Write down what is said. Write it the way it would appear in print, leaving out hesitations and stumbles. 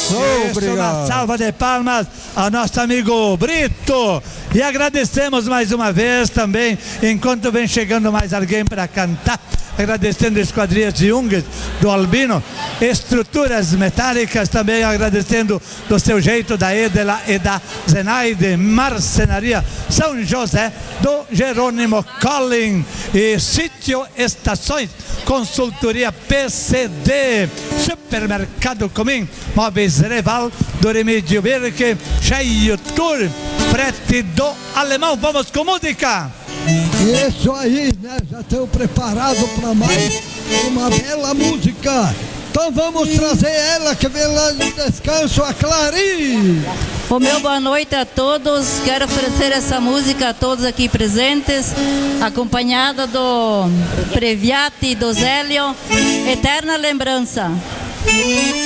Isso, Obrigado. uma salva de palmas ao nosso amigo Brito. E agradecemos mais uma vez também, enquanto vem chegando mais alguém para cantar, agradecendo Esquadrias de Ungas, do Albino, Estruturas Metálicas, também agradecendo do seu jeito da Edela e da Zenaide, Marcenaria São José, do Jerônimo Collin e Sítio Estações, Consultoria PCD, Supermercado Comim, Móveis Reval, do Remídio Birque, Cheio Tour, frete do Alemão. Vamos com música! Isso aí, né? Já estamos preparados para mais uma bela música. Então vamos trazer ela que vem lá de descanso, a Clarice. O meu boa noite a todos. Quero oferecer essa música a todos aqui presentes, acompanhada do Previati e do Zélio, Eterna Lembrança.